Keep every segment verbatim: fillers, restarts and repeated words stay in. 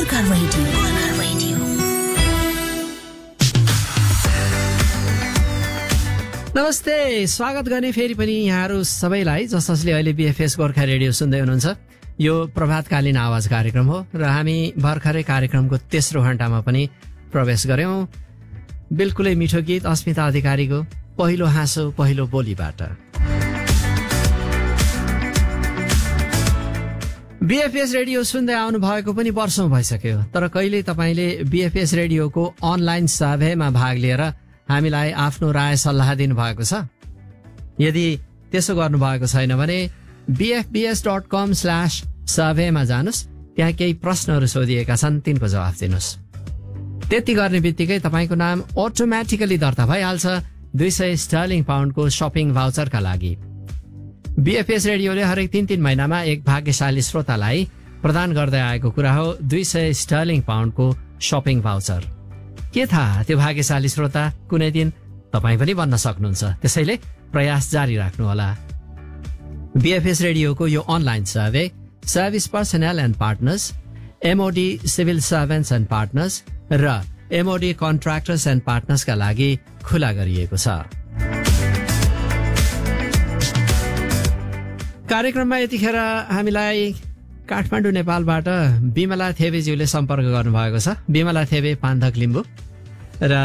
Gorkha radio Gorkha radio. नमस्ते, स्वागत गर्ने फेरि पनि यहाँहरू सबैलाई जस जसले अहिले बीएफएस गोर्खा रेडियो सुन्दै हुनुहुन्छ। यो प्रभातकालीन आवाज कार्यक्रम हो र हामी भर्खरै कार्यक्रमको तेस्रो घण्टामा पनि प्रवेश गर्यौं। बिल्कुलै मिठो गीत अस्मिता अधिकारीको पहिलो हाँसो पहिलो बोलीबाट। बीएफएस रेडियो सुन्दै आउनु भएको पनि वर्षौं भइसक्यो, तर कहिले तपाईले बीएफएस रेडियोको अनलाइन सर्वेमा भाग लिएर हामीलाई आफ्नो राय सल्लाह दिनु भएको छ? यदि त्यसो गर्नु भएको छैन भने बीएफबीएस डट कम स्ल्याश सर्वेमा जानुस्, त्यहाँ केही प्रश्नहरू सोधिएका छन्, तिनको जवाफ दिनुस्। त्यति गर्ने बित्तिकै तपाईको नाम अटोमेटिकली दर्ता भइहाल्छ दुई सय स्टर्लिङ पाउन्डको शपिङ भाउचरका लागि। बीएफएस रेडियोले हरेक तीन तीन महिनामा एक भाग्यशाली श्रोतालाई प्रदान गर्दै आएको कुरा हो दुई सय स्टर्लिङ पाउन्डको शपिङ भाउचर। के थाहा, त्यो भाग्यशाली श्रोता कुनै दिन तपाईँ पनि बन्न सक्नुहुन्छ। त्यसैले प्रयास जारी राख्नुहोला। बीएफएस रेडियोको यो online survey service personal and partners, MoD civil servants and partners र एमओडी कन्ट्र्याक्टर्स एन्ड पार्टनर्सका लागि खुला गरिएको छ। कार्यक्रममा यतिखेर हामीलाई काठमाडौँ नेपालबाट बिमला थेवेज्यूले सम्पर्क गर्नुभएको छ। बिमला थेवे पान्धक लिम्बू र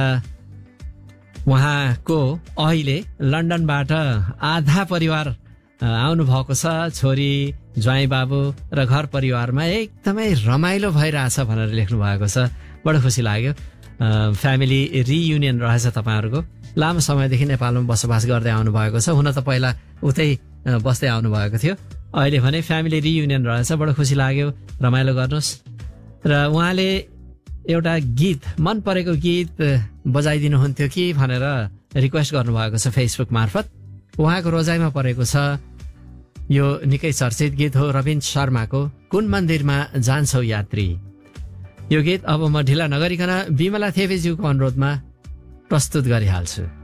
उहाँको अहिले लन्डनबाट आधा परिवार आउनु भएको छ। छोरी, ज्वाइँ बाबु र घर परिवारमा एकदमै रमाइलो भइरहेछ भनेर लेख्नु भएको छ। बडो खुसी लाग्यो। फ्यामिली रियुनियन रहेछ तपाईँहरूको। लामो समयदेखि नेपालमा बसोबास गर्दै आउनु भएको छ। हुन त पहिला उतै बस्दै आउनु भएको थियो, अहिले भने फ्यामिली रियुनियन रहेछ। बडो खुसी लाग्यो। रमाइलो गर्नुहोस्। र उहाँले एउटा गीत, मन परेको गीत बजाइदिनुहुन्थ्यो कि भनेर रिक्वेस्ट गर्नुभएको छ फेसबुक मार्फत। उहाँको रोजाइमा परेको छ यो निकै चर्चित गीत हो रविन्द्र शर्माको कुन मन्दिरमा जान्छौ यात्री। यो गीत अब म ढिला नगरिकन बिमला थेवेज्यूको अनुरोधमा प्रस्तुत गरिहाल्छु।